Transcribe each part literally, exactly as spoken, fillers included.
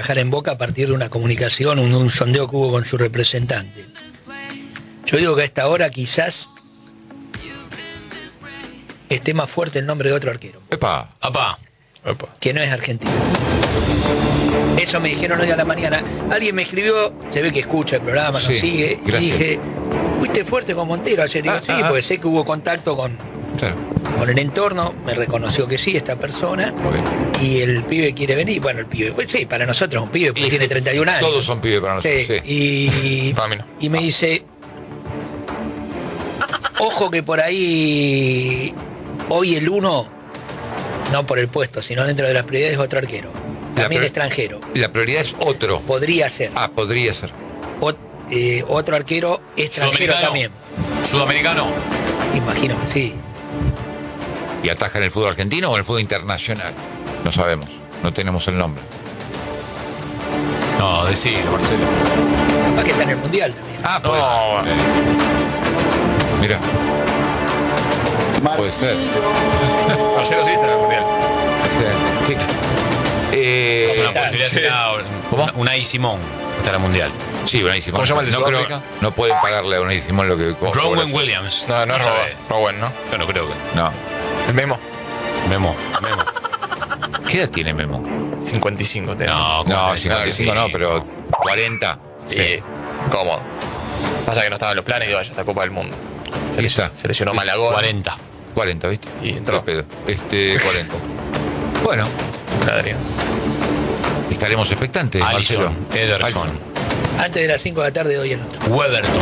trabajar en Boca a partir de una comunicación, un, un sondeo que hubo con su representante. Yo digo que a esta hora quizás esté más fuerte el nombre de otro arquero. Epa, Apá. epa. Que no es argentino. Eso me dijeron hoy a la mañana. Alguien me escribió, se ve que escucha el programa, Sí, nos sigue, gracias. y dije, fuiste fuerte con Montero ayer. Digo, Ah, sí, ah, porque ah. sé que hubo contacto con, Claro. con el entorno, me reconoció que sí, esta persona, Muy bien. y el pibe quiere venir. Bueno, el pibe, pues sí, para nosotros es un pibe, porque Y tiene sí, treinta y un años. Todos son pibes para nosotros. Sí, Sí. Y, Para mí no. y me dice, ojo que por ahí, hoy el uno, no por el puesto, sino dentro de las prioridades, otro arquero. También La- extranjero. La prioridad es otro. Podría ser. Ah, podría ser. Ot- eh, otro arquero extranjero Sudamericano. también. Sudamericano. Imagino que sí. ¿Y ataja en el fútbol argentino o en el fútbol internacional? No sabemos. No tenemos el nombre. No, decilo, Marcelo. Va que está en el mundial también. Ah, puede No, ser. Mira. Puede ser. Marcelo sí está en el mundial. Sí. Sí. Eh, Es una está, posibilidad sí. será ¿Cómo? Unai Simón está en el mundial. Sí, Unai Simón. ¿Cómo se llama el de no, creo- Sudáfrica? no pueden pagarle a Unai Simón lo que co- Rowan cobra. Williams. No, no es sabe. Rowan, Rowan, ¿no? Yo no creo que. No. El Memo, Memo. Memo. ¿Qué edad tiene Memo? cincuenta y cinco te No, ¿cómo No, que cincuenta y cinco no, sí? pero cuarenta. Sí. Cómodo. Pasa que no estaba en los planes y vaya esta Copa del Mundo. Se, Y les- está. se lesionó Malagón cuarenta. cuarenta, ¿viste? y entró. Qué pedo. Este, cuarenta. Bueno, Adrián. estaremos expectantes, Marcelo. Alisson. Ederson. Alisson. Antes de las cinco de la tarde de hoy en otro. Weberton.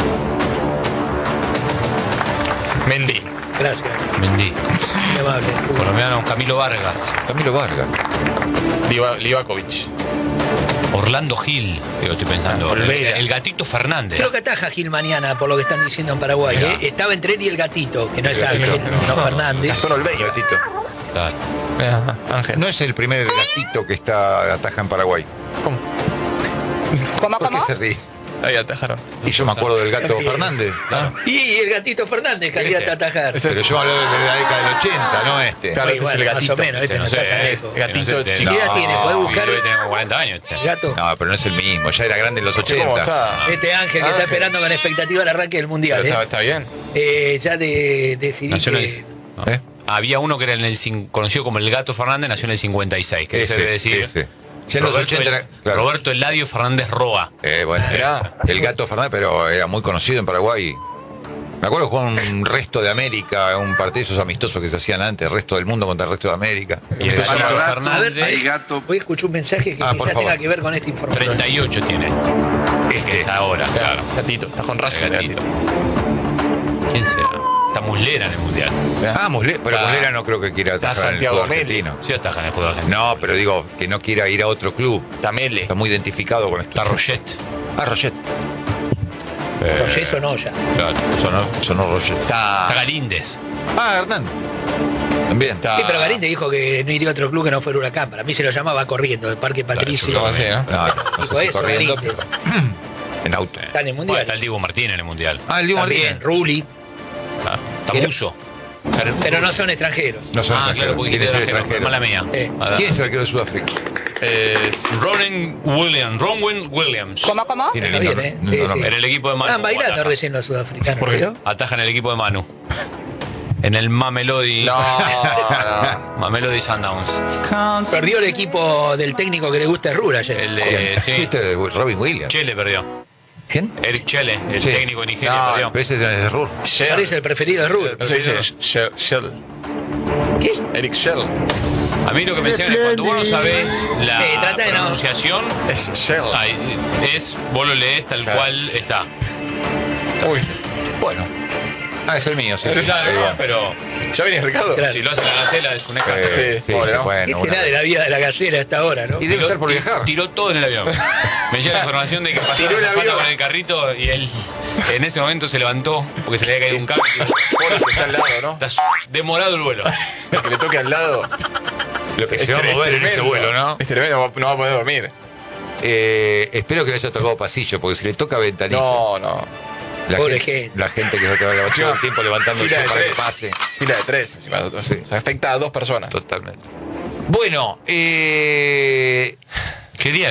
Mendy. Gracias. Mendy. Muy amable. Colombiano Camilo Vargas. Camilo Vargas. Liva- Livakovic. Orlando Gil. Digo, estoy pensando. Ah, el, Olvera. el gatito Fernández. Creo que ataja Gil mañana, por lo que están diciendo en Paraguay. Mirá. ¿eh? Estaba entre él y el gatito, que no es El gatito, Ángel, no. no Fernández. Gastón Olveño. Gatito. Claro. Ah, Ángel. No es el primer gatito que está ataja en Paraguay. ¿Cómo? ¿Cómo, ¿Por qué cómo? se ríe? Ahí atajaron. Y yo me acuerdo del gato También. Fernández. Ah, Y el gatito Fernández, candidato a atajar. Ese- Pero yo hablo de la década del ochenta, no este. Claro, Muy este es el bueno, gatito. más o menos, este no no sé, está tan es- lejos. gatito no sé, chiquito. ¿Qué edad tiene? ¿Puede buscar? Debe tener como cuarenta años. este. Gato. No, pero no es el mismo. Ya era grande en los ¿Cómo ochenta. está? Este Ángel que está Ángel. esperando con expectativa el arranque del mundial. Pero está, ¿eh? está bien. Eh, ya de, decidí Nació en que... el- ¿Eh? Había uno que era en el cin- conocido como el Gato Fernández, nació en el cincuenta y seis, que Ese, se debe decir. ese. Ya en los Roberto, ochenta era- claro. Roberto Eladio Fernández Roa. Eh, bueno, Mirá. el gato Fernández, pero era muy conocido en Paraguay. Me acuerdo que jugó un resto de América, un partido de esos amistosos que se hacían antes, el resto del mundo contra el resto de América. Y el Gato Gato Fernández. A ver, Fernández, ahí, gato. voy a escuchar un mensaje que Ah, por quizás favor. tenga que ver con esta información. treinta y ocho tiene. Este. Está ahora, claro. Gatito. Está con Racing. El el gatito. gatito. ¿Quién será? Está Muslera en el mundial. Ah, Muslera, pero Está- Muslera no creo que quiera está atajar en el Santiago fútbol Meli. argentino. Sí, ataja en el fútbol argentino. No, pero digo que no quiera ir a otro club. Tamele. Está muy identificado con esto. Está Roget. Ah, Roget. Proceso no ya. Claro. Sonó, sonó Roget. Está Está. Galíndez. Ah, Hernán. También. Está- Sí, pero Galíndez dijo que no iría a otro club que no fuera Huracán. Para mí se lo llamaba corriendo, del Parque Patricio. ¿Cómo así, no? No, no Dijo sé si eso, corriendo, Galíndez. pero en auto. Está en el Bueno, mundial. está el Diego Martín en el mundial. Ah, el Diego También, Martínez. Ruli. Ah, Está Pero- Muso. Pero no son extranjeros. No son Ah, extranjeros. claro, porque ¿Quién es el extranjero. extranjero? Mala mía. Eh. A ver. ¿Quién es el arquero de Sudáfrica? Eh, Ronan Williams. Ronwen Williams. ¿Cómo, cómo? Tiene Está lindo, bien, ¿eh? lindo Sí, nombre. En el equipo de Manu. Estaban bailando Ataja. recién los sudafricanos. ¿Por qué? ¿vio? Ataja en el equipo de Manu. En el Mamelody. no, no. Mamelody Sundowns. Perdió el equipo del técnico que le gusta a Rura ayer. El de. ¿Quién? Sí. Este de Robin Williams. Chele perdió. ¿Quién? Eric Chele, el Sí. técnico de Nigeria, No, perdió. Pero ese es de Ruhr. Shell. Parece el preferido de Rura. No se dice Shell. Shell. ¿Qué? Eric Shell. A mí lo que me decían es cuando vos no sabés la Sí, trata de no- pronunciación, Es Shell. ahí, es, vos lo lees tal Claro. cual está. Uy. Bueno. Ah, es el mío, sí. Claro, Ahí va. pero ¿Ya venís, Ricardo? Claro. si lo hace la gacela es un escándalo. Eh, Sí, pobre, ¿no? bueno. Este una- era de la vida de la gacela hasta ahora, ¿no? Y debe estar por Ti- viajar. Tiró todo en el avión. Me llega la información de que pasó Tiró el la falta avión. con el carrito y él en ese momento se levantó porque se le había caído un cable. Pobre que está al lado, ¿no? Está su- demorado el vuelo. El que le toque al lado. Lo que es se va a tre- mover en ese tremendo. vuelo, ¿no? Es tremendo, no va- no va a poder dormir. Eh, espero que le haya tocado pasillo, porque si le toca ventanilla, No, no. la, Pobre gente, gente. la gente que se te va a todo el tiempo levantándose Fila de para que tres. pase. Fila de tres. encima. Sí. O sea, afecta a dos personas. Totalmente. Bueno, eh, ¿Qué día